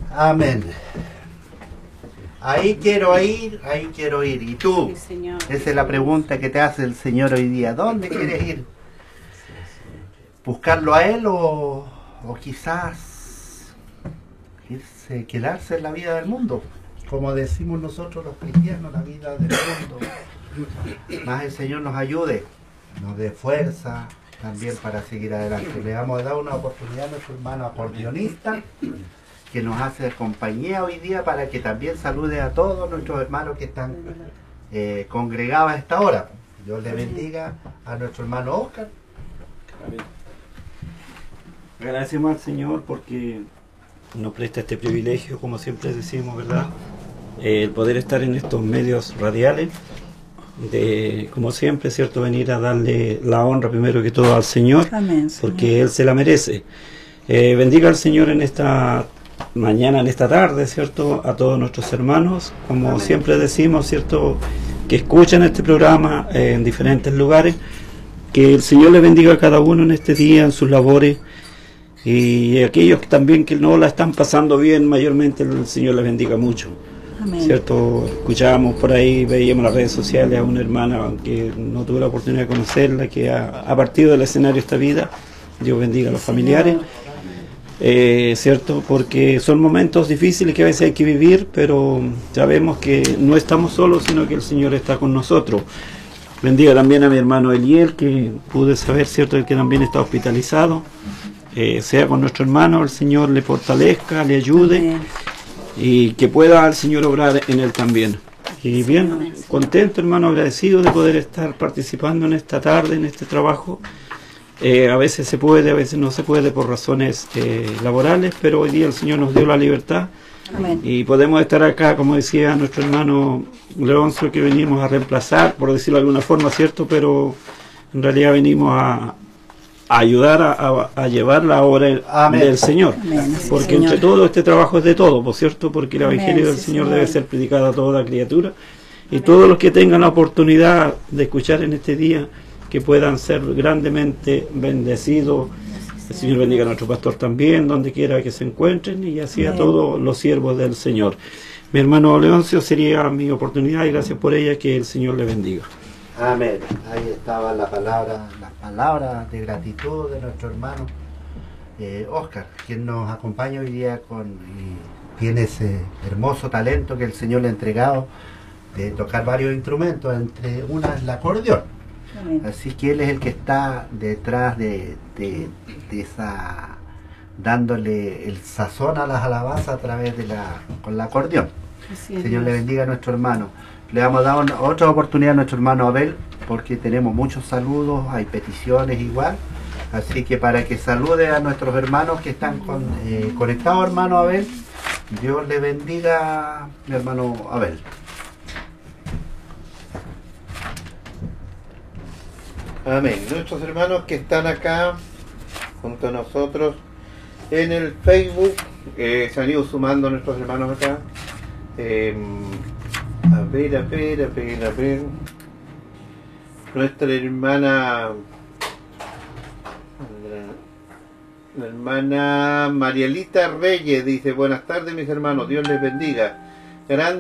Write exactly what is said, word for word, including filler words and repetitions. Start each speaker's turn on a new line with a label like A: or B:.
A: Amén. Ahí quiero ir, ahí quiero ir. ¿Y tú?
B: Sí, Señor.
A: Esa es la pregunta que te hace el Señor hoy día. ¿Dónde quieres ir? ¿Buscarlo a Él o, o quizás irse, quedarse en la vida del mundo? Como decimos nosotros los cristianos, la vida del mundo. Más el Señor nos ayude, nos dé fuerza también para seguir adelante. Le vamos a dar una oportunidad a nuestro hermano acordeonista, que nos hace compañía hoy día, para que también salude a todos nuestros hermanos que están eh, congregados a esta hora. Dios le bendiga a nuestro hermano Oscar.
C: Agradecemos al Señor porque nos presta este privilegio, como siempre decimos, ¿verdad? Eh, el poder estar en estos medios radiales, de, como siempre, ¿cierto? Venir a darle la honra primero que todo al Señor,
B: Amén, Señor.
C: Porque Él se la merece. Eh, bendiga al Señor en esta mañana, en esta tarde, ¿cierto? A todos nuestros hermanos, como Amén. Siempre decimos, ¿cierto? Que escuchan este programa eh, en diferentes lugares. Que el Señor les bendiga a cada uno en este día, en sus labores. Y aquellos también que no la están pasando bien, mayormente el Señor les bendiga mucho. Amén. ¿Cierto? Escuchábamos por ahí, veíamos en las redes sociales a una hermana que no tuve la oportunidad de conocerla, que ha, ha partido del escenario esta vida. Dios bendiga a los familiares. Eh, ¿Cierto? Porque son momentos difíciles que a veces hay que vivir, pero sabemos que no estamos solos, sino que el Señor está con nosotros. Bendiga también a mi hermano Eliel, que pude saber, ¿cierto?, que también está hospitalizado. Eh, sea con nuestro hermano, el Señor le fortalezca, le ayude. Amén. Y que pueda el Señor obrar en él también. Y bien, contento, hermano, agradecido de poder estar participando en esta tarde, en este trabajo. Eh, a veces se puede, a veces no se puede por razones eh, laborales, pero hoy día el Señor nos dio la libertad. Amén. Y podemos estar acá, como decía nuestro hermano Leoncio, que venimos a reemplazar, por decirlo de alguna forma, ¿cierto? Pero en realidad venimos a, a ayudar a, a, a llevar la obra Amén. Del Señor. Amén. Porque Señor. Entre todo este trabajo es de todo, ¿por cierto? Porque el Evangelio Amén. Del sí, Señor, Señor debe ser predicado a toda criatura. Y Amén. Todos los que tengan la oportunidad de escuchar en este día, que puedan ser grandemente bendecidos. El Señor bendiga a nuestro pastor también, donde quiera que se encuentren, y así Amén. A todos los siervos del Señor. Mi hermano Leoncio, sería mi oportunidad, y gracias por ella, que el Señor le bendiga.
A: Amén. Ahí estaba la palabra, las palabras de gratitud de nuestro hermano eh, Oscar, quien nos acompaña hoy día con y tiene ese hermoso talento que el Señor le ha entregado de tocar varios instrumentos, entre una es el acordeón. Amén. Así que él es el que está detrás de, de, de esa, dándole el sazón a las alabanzas a través de la, con el acordeón. Señor Dios. Le bendiga a nuestro hermano. Le vamos a dar una, otra oportunidad a nuestro hermano Abel, porque tenemos muchos saludos, hay peticiones igual. Así que para que salude a nuestros hermanos que están con, eh, conectados, hermano Abel, Dios le bendiga, mi hermano Abel.
D: Amén. Nuestros hermanos que están acá junto a nosotros en el Facebook, eh, se han ido sumando nuestros hermanos acá. Eh, a ver, a ver, a ver, a ver. Nuestra hermana, la hermana Marielita Reyes dice: buenas tardes, mis hermanos, Dios les bendiga. Gran